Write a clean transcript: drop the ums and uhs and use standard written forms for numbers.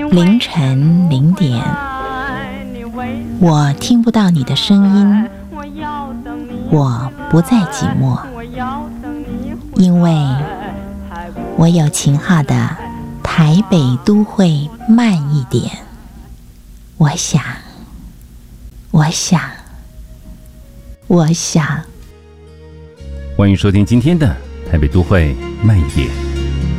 凌晨0点，我听不到你的声音，我不再寂寞，因为我有情号的台北都会慢一点。我想， 欢迎收听今天的台北都会慢一点。